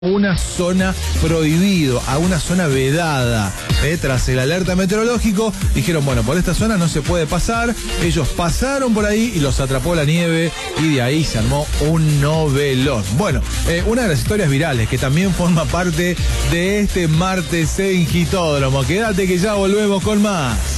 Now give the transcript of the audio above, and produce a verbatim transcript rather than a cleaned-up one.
una zona prohibido, a una zona vedada. Eh, tras el alerta meteorológico, dijeron, bueno, por esta zona no se puede pasar. Ellos pasaron por ahí y los atrapó la nieve y de ahí se armó un novelón. Bueno, eh, una de las historias virales que también forma parte de este martes en Hitódromo. Quédate que ya volvemos con más.